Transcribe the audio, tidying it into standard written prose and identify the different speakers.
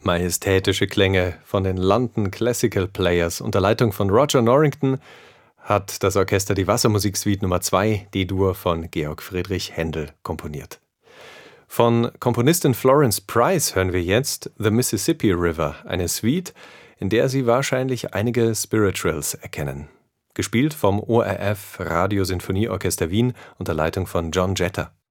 Speaker 1: Majestätische Klänge von den London Classical Players unter Leitung von Roger Norrington hat das Orchester die Wassermusiksuite Nummer 2 D-Dur von Georg Friedrich Händel komponiert. Von Komponistin Florence Price hören wir jetzt The Mississippi River, eine Suite, in der Sie wahrscheinlich einige Spirituals erkennen. Gespielt vom ORF Radiosinfonieorchester Wien unter Leitung von John Jetter.